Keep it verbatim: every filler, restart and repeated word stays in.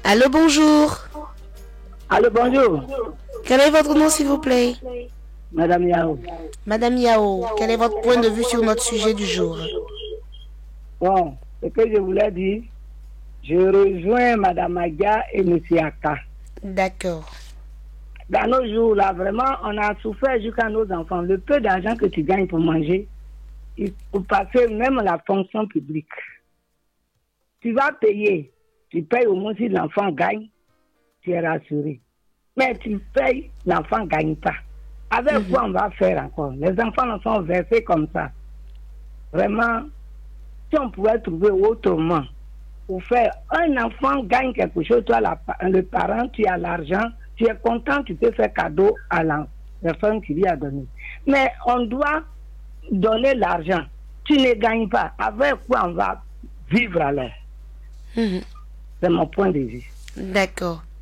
Allô, bonjour. Allô, bonjour. Quel est votre nom, s'il vous plaît? Madame Yao. Madame Yao, quel est votre point de vue sur notre sujet du jour? Bon, ce que je voulais dire, je rejoins Madame Agia et Monsieur Aka. D'accord. Dans nos jours, là, vraiment, on a souffert jusqu'à nos enfants. Le peu d'argent que tu gagnes pour manger, il faut passer même la fonction publique. Tu vas payer. Tu payes au moins si l'enfant gagne, tu es rassuré. Mais tu payes, l'enfant ne gagne pas. Avec mm-hmm. quoi on va faire encore? Les enfants ne sont versés comme ça. Vraiment, si on pouvait trouver autrement, pour faire un enfant gagne quelque chose, toi, la, le parent, tu as l'argent, tu es content, tu peux faire cadeau à la personne qui lui a donné. Mais on doit donner l'argent. Tu ne gagnes pas. Avec quoi on va vivre alors? Mm-hmm. C'est mon point de vue. D'accord.